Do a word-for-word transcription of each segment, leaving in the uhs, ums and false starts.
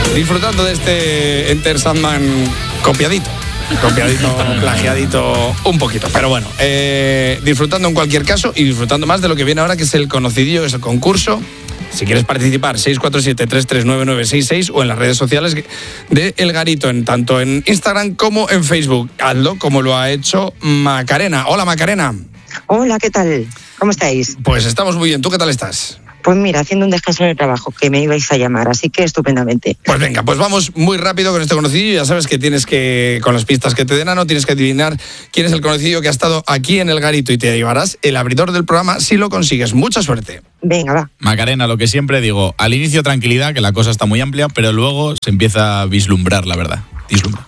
disfrutando de este Enter Sandman copiadito. Copiadito, plagiadito un poquito. Pero bueno, eh, disfrutando en cualquier caso y disfrutando más de lo que viene ahora, que es el conocidillo, que es el concurso. Si quieres participar, seis cuatro siete, tres tres nueve nueve seis seis o en las redes sociales de El Garito, en, tanto en Instagram como en Facebook. Hazlo como lo ha hecho Macarena. Hola, Macarena. Hola, ¿qué tal? ¿Cómo estáis? Pues estamos muy bien. ¿Tú qué tal estás? Pues mira, haciendo un descanso en el trabajo, que me ibais a llamar, así que estupendamente. Pues venga, pues vamos muy rápido con este conocido. Ya sabes que tienes que, con las pistas que te den, no tienes que adivinar quién es el conocido que ha estado aquí en El Garito y te llevarás el abridor del programa si lo consigues. Mucha suerte. Venga, va. Macarena, lo que siempre digo, al inicio tranquilidad, que la cosa está muy amplia, pero luego se empieza a vislumbrar, la verdad. Vislumbra.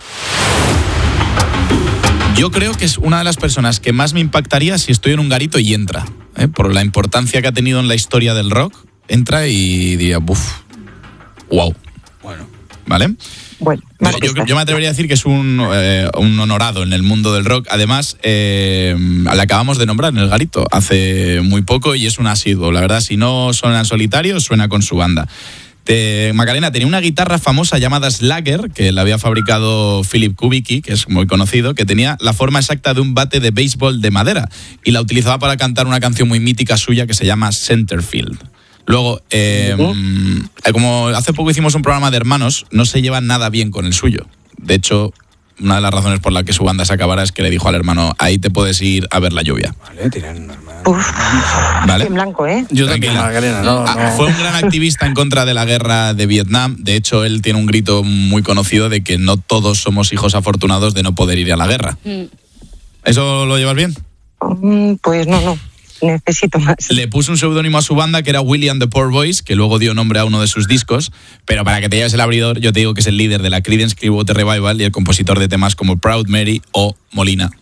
Yo creo que es una de las personas que más me impactaría si estoy en un garito y entra, ¿eh? Por la importancia que ha tenido en la historia del rock. Entra y diría, buf, wow. Bueno, ¿vale? Bueno, yo, yo, yo me atrevería a decir que es un, eh, un honorado en el mundo del rock. Además, eh, le acabamos de nombrar en El Garito hace muy poco y es un asiduo. La verdad, si no suena en solitario, suena con su banda. Te, Macarena tenía una guitarra famosa llamada Slagger, que la había fabricado Philip Kubicki, que es muy conocido, que tenía la forma exacta de un bate de béisbol de madera y la utilizaba para cantar una canción muy mítica suya que se llama Centerfield. Luego, eh, uh-huh. como hace poco hicimos un programa de hermanos, no se llevan nada bien con el suyo. De hecho, una de las razones por la que su banda se acabará es que le dijo al hermano, ahí te puedes ir a ver la lluvia. Vale, tiran un hermano. Uf, ¿vale? En blanco, ¿eh? Yo también, Macarena, no, ah, no. Fue un gran activista en contra de la guerra de Vietnam. De hecho, él tiene un grito muy conocido de que no todos somos hijos afortunados de no poder ir a la guerra. Mm. ¿Eso lo llevas bien? Mm, pues no, no. Necesito más. Le puso un seudónimo a su banda que era William the Poor Boys, que luego dio nombre a uno de sus discos, pero para que te lleves el abridor, yo te digo que es el líder de la Creedence Clearwater Revival y el compositor de temas como Proud Mary o Molina.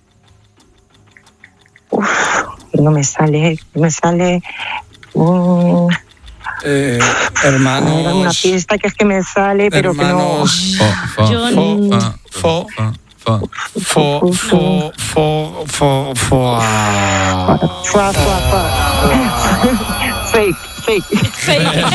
Uf, no me sale, no me sale... Um, eh, hermanos... Era una fiesta que es que me sale, pero hermanos, que no... Fo, John... Fo, fo, fo, fo, fo, fo, fo, fo, Fua, fua, fua. Fake, fake. Fake.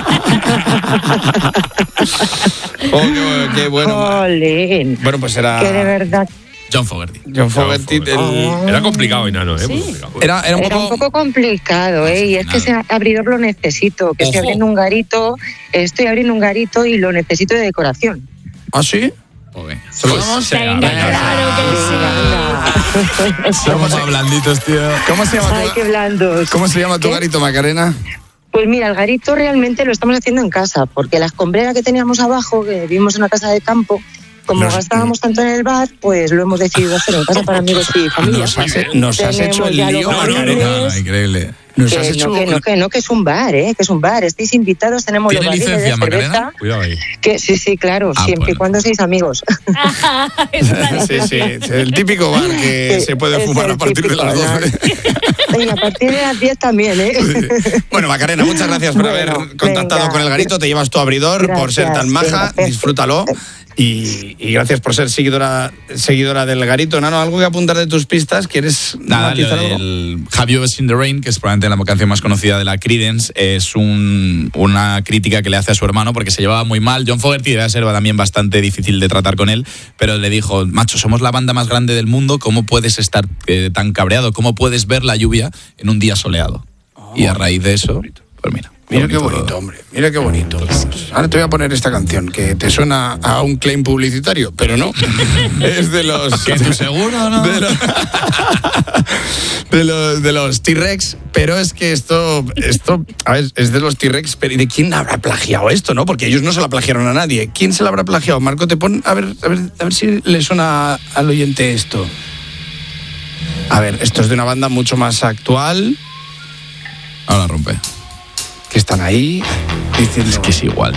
Oh, qué, qué bueno. Jolín. Bueno, pues era... Que de verdad... John Fogerty. John Fogerty. El... Oh. Era complicado, Enano, ¿eh? Sí. Complicado. Era, era, un Era poco... un poco complicado, ¿eh? Y es que ese abridor lo necesito, que estoy Ojo. abriendo un garito, estoy abriendo un garito y lo necesito de decoración. ¿Ah, sí? Okay. ¿Se lo damos? Venga, claro que sí. Somos blanditos, tío. ¿Cómo se llama Ay, tu, qué blandos. ¿cómo se llama tu ¿Qué? garito, Macarena? Pues mira, el garito realmente lo estamos haciendo en casa, porque la escombrera que teníamos abajo, que vivimos en una casa de campo, como Nos- gastábamos tanto en el bar, pues lo hemos decidido hacer en casa para amigos y familia. Nos has, nos has Tenemos hecho el ya lío, los Macarena. barriles. No, increíble. Nos Que has hecho... no, que no, que no, que es un bar, ¿eh? Que es un bar. Estáis invitados, tenemos los ¿Tiene barriles licencia, de Macarena? cerveza. Cuidado ahí. Que, sí, sí, claro, Ah, siempre y bueno. cuando seáis amigos. Sí, sí, es el típico bar que Sí, se puede es fumar el a partir de las típico doce. Y a partir de las diez también, ¿eh? Bueno, Macarena, muchas gracias por Bueno, haber contactado venga. con El Garito. Te llevas tu abridor, por ser Gracias, tan maja. venga, perfecto. Disfrútalo. Y, y gracias por ser seguidora seguidora del Garito. Nano, ¿algo que apuntar de tus pistas? ¿Quieres Nada, lo matizar algo? del Have You Ever Seen the Rain, que es probablemente la canción más conocida de la Creedence, es un, una crítica que le hace a su hermano porque se llevaba muy mal. John Fogerty debe ser también bastante difícil de tratar con él, pero le dijo, macho, somos la banda más grande del mundo, ¿cómo puedes estar eh, tan cabreado? ¿Cómo puedes ver la lluvia en un día soleado? Oh, y a raíz de eso, pues mira. Mira qué bonito, hombre. Mira qué bonito. Ahora te voy a poner esta canción que te suena a un claim publicitario, pero no. Es de los... ¿Qué, ¿tú seguro, no? De los, de los, de los T-Rex, pero es que esto, esto a ver, es de los T-Rex, pero ¿y de quién habrá plagiado esto, no? Porque ellos no se la plagiaron a nadie. ¿Quién se la habrá plagiado? Marco, te pon, a ver, a ver, a ver si le suena al oyente esto. A ver, esto es de una banda mucho más actual, Ahora rompe. que están ahí diciendo... Es que es igual.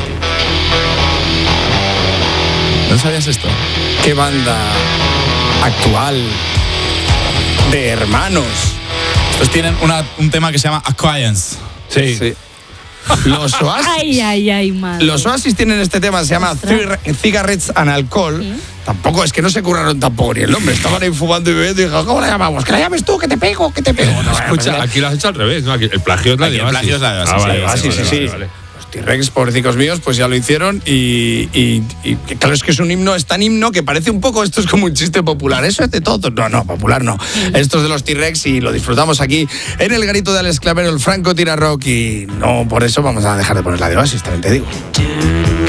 ¿No sabías esto? ¿Qué banda actual de hermanos? Estos tienen una, un tema que se llama Acquaintance. Sí. sí. Los Oasis. Ay, ay, ay, madre. Los Oasis tienen este tema, se llama Cigarettes and Alcohol. ¿Sí? Tampoco, es que no se curraron tampoco ni el nombre. Estaban ahí fumando y bebiendo y dijo, ¿cómo la llamamos? Que la llames tú, que te pego, que te pego. No, Escucha, aquí lo has hecho al revés, ¿no? Aquí el plagio es la de El plagio es la de Oasis. Oasis, Ah, vale, sí, vale, sí, vale, sí, vale, sí. vale. T-Rex, pobrecicos míos, pues ya lo hicieron y, y, y claro, es que es un himno, es tan himno que parece un poco, esto es como un chiste popular, eso es de todo, no, no, popular no, esto es de los T-Rex y lo disfrutamos aquí en el garito de Alex Clavero, el Franco Tira Rock, y no por eso vamos a dejar de poner la de Oasis, también te digo.